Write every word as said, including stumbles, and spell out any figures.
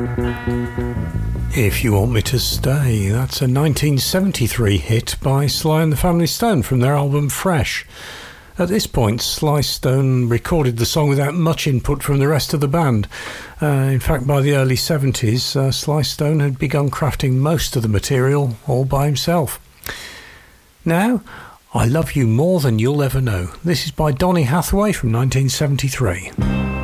If You Want Me to Stay, that's a nineteen seventy-three hit by Sly and the Family Stone from their album Fresh. At this point, Sly Stone recorded the song without much input from the rest of the band. Uh, in fact, by the early seventies, uh, Sly Stone had begun crafting most of the material all by himself. Now, I Love You More Than You'll Ever Know. This is by Donny Hathaway from nineteen seventy-three.